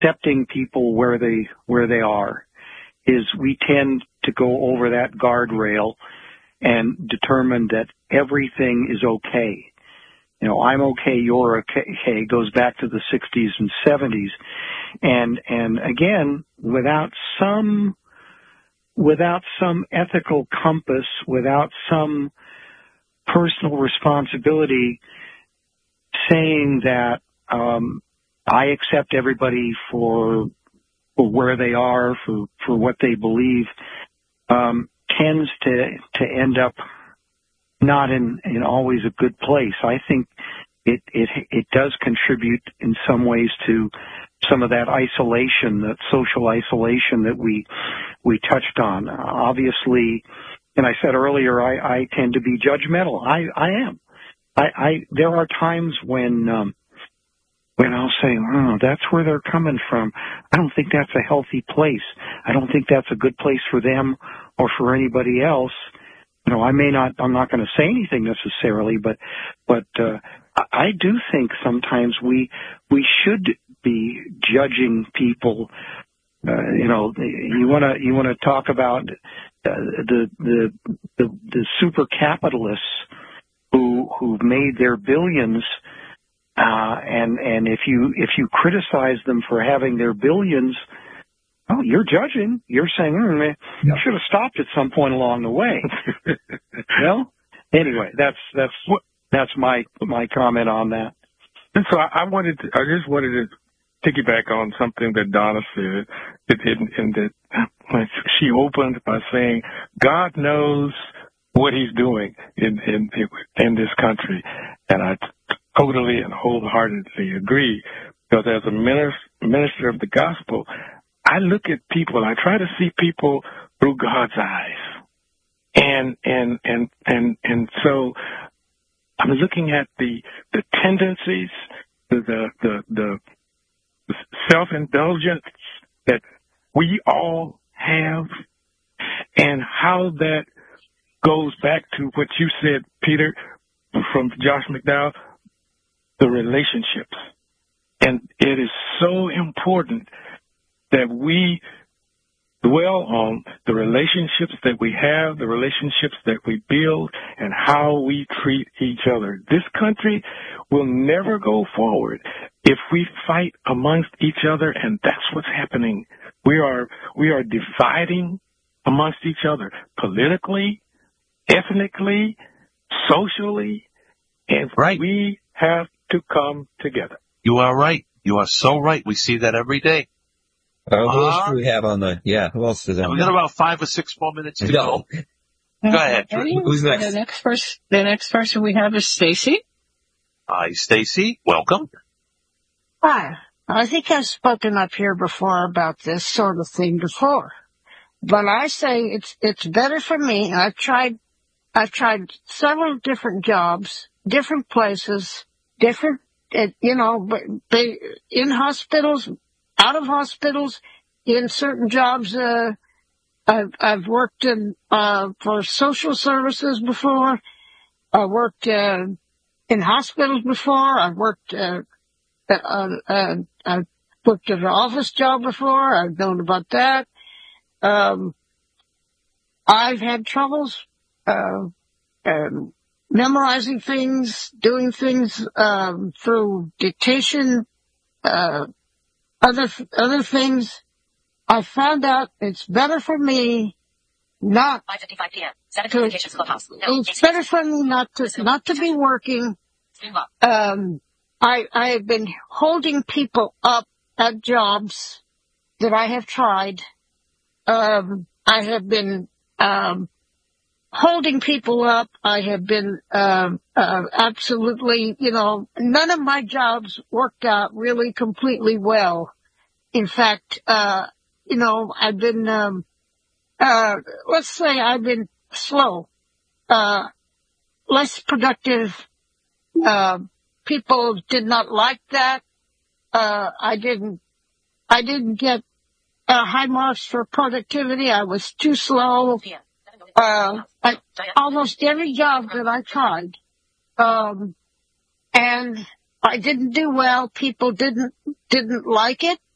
accepting people where they are, is we tend to go over that guardrail and determine that everything is okay. You know, I'm okay, you're okay, goes back to the 60s and 70s. And again, without some ethical compass, without some personal responsibility saying that, I accept everybody for where they are, for what they believe, tends to end up not in always a good place. I think it does contribute in some ways to some of that isolation, that social isolation that we touched on. Obviously, and I said earlier, I tend to be judgmental. I am. There are times when I'll say, oh, that's where they're coming from. I don't think that's a healthy place. I don't think that's a good place for them or for anybody else. You know, I'm not going to say anything necessarily, but I do think sometimes we should be judging people. You know, you want to talk about the super capitalists who've made their billions, and if you criticize them for having their billions, oh, you're judging. You're saying, you should have stopped at some point along the way. Well, anyway, that's my comment on that. And so I just wanted to piggyback on something that Donna said, and that she opened by saying, God knows what He's doing in this country, and I totally and wholeheartedly agree, because as a minister of the gospel, I look at people, I try to see people through God's eyes. And so I'm looking at the tendencies, the self-indulgence that we all have, and how that goes back to what you said, Peter, from Josh McDowell, the relationships. And it is so important that we dwell on the relationships that we have, the relationships that we build, and how we treat each other. This country will never go forward if we fight amongst each other, and that's what's happening. We are dividing amongst each other politically, ethnically, socially, and right. We have to come together. You are right. You are so right. We see that every day. Who else do we have on the? Yeah, who else is on? We got about 5 or 6 more minutes to go. Go ahead. Who's next? The next person we have is Stacy. Hi, Stacy. Welcome. Hi. I think I've spoken up here before about this sort of thing before, but I say it's better for me. I've tried several different jobs, different places, different, but they in hospitals. Out of hospitals, in certain jobs, I've worked in for social services before. I worked in hospitals before. I've worked I've worked at an office job before. I've known about that. I've had troubles memorizing things, doing things through dictation. Other things, I found out it's better for me not 5:55 p.m. 7 Communications Clubhouse. It's better for me not to be working. I have been holding people up at jobs that I have tried. I have been holding people up. I have been absolutely, none of my jobs worked out really completely well. In fact, I've been, let's say I've been slow, less productive. People did not like that. I didn't get high marks for productivity. I was too slow. Almost every job that I tried, and I didn't do well. People didn't like it.